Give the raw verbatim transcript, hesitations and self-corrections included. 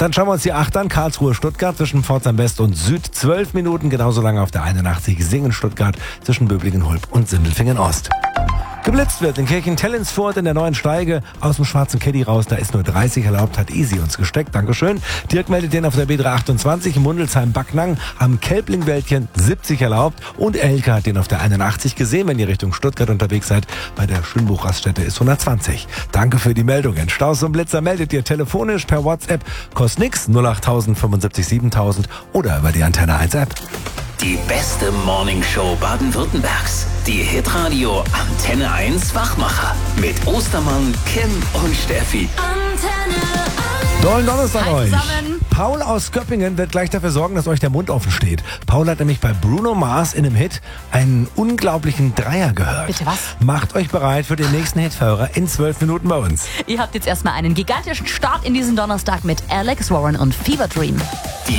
Dann schauen wir uns die acht an. Karlsruhe, Stuttgart zwischen Pforzheim West und Süd. zwölf Minuten, genauso lange auf der einundachtzig. Singen, Stuttgart zwischen Böblingen, Hulb und Sindelfingen Ost. Geblitzt wird in Kirchen-Tellinsfurt in der neuen Steige aus dem schwarzen Caddy raus. Da ist nur dreißig erlaubt, hat Easy uns gesteckt. Dankeschön. Dirk meldet den auf der B dreihundertachtundzwanzig in Mundelsheim-Backnang am Kelblingwäldchen siebzig erlaubt. Und Elke hat den auf der einundachtzig gesehen, wenn ihr Richtung Stuttgart unterwegs seid. Bei der Schönbuch-Raststätte ist hundertzwanzig. Danke für die Meldungen. Staus und Blitzer meldet ihr telefonisch per WhatsApp. Kostet nix. null acht null null fünfundsiebzig siebentausend oder über die Antenne eins App. Die beste Morningshow Baden-Württembergs. Die Hitradio Antenne eins Wachmacher. Mit Ostermann, Kim und Steffi. Antenne eins. Dollen Donnerstag Hi euch. zusammen. Paul aus Göppingen wird gleich dafür sorgen, dass euch der Mund offen steht. Paul hat nämlich bei Bruno Mars in einem Hit einen unglaublichen Dreier gehört. Bitte was? Macht euch bereit für den nächsten Hitführer in zwölf Minuten bei uns. Ihr habt jetzt erstmal einen gigantischen Start in diesen Donnerstag mit Alex Warren und Fever Dream. Die